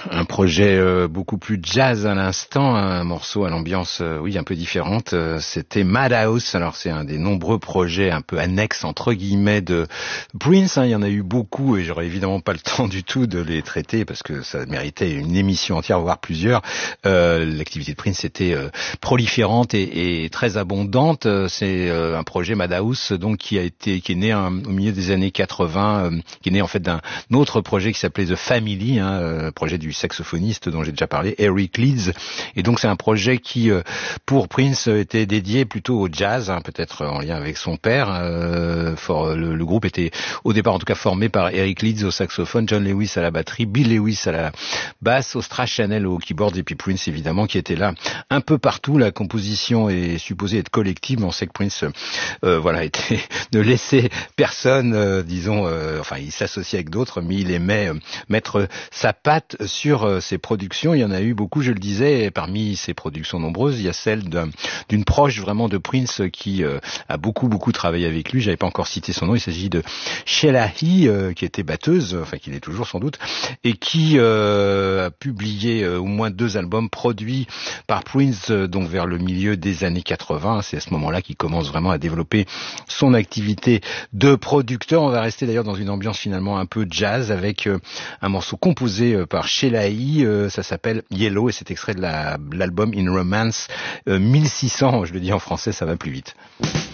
Un projet beaucoup plus jazz à l'instant, un morceau à l'ambiance oui un peu différente. C'était Madhouse. Alors c'est un des nombreux projets un peu annexes entre guillemets de Prince. Il y en a eu beaucoup et j'aurais évidemment pas le temps du tout de les traiter parce que ça méritait une émission entière, voire plusieurs. L'activité de Prince était proliférante et très abondante. C'est un projet Madhouse donc qui est né au milieu des années 80, qui est né en fait d'un autre projet qui s'appelait The Family, projet du saxophoniste dont j'ai déjà parlé, Eric Leeds. Et donc c'est un projet qui, pour Prince, était dédié plutôt au jazz, peut-être en lien avec son père. Le groupe était au départ en tout cas formé par Eric Leeds au saxophone, John Lewis à la batterie, Bill Lewis à la basse, Ostra Chanel au keyboard et puis Prince évidemment qui était là un peu partout. La composition est supposée être collective, mais on sait que Prince ne laissait personne, enfin il s'associait avec d'autres, mais il aimait mettre sa patte sur ses productions. Il y en a eu beaucoup, je le disais, et parmi ces productions nombreuses, il y a celle d'une proche vraiment de Prince qui a beaucoup travaillé avec lui. J'avais pas encore cité son nom, il s'agit de Sheila E, qui était batteuse, enfin qui l'est toujours sans doute, et qui a publié au moins 2 albums produits par Prince, donc vers le milieu des années 80. C'est à ce moment-là qu'il commence vraiment à développer son activité de producteur. On va rester d'ailleurs dans une ambiance finalement un peu jazz avec un morceau composé par Sheila E, ça s'appelle Yellow et c'est extrait de l'album In Romance 1600, je le dis en français, ça va plus vite.